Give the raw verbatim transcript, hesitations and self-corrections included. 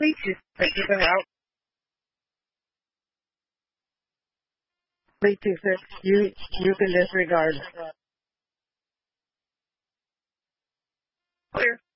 Please choose six to route. Please choose six. You, you can disregard. Clear.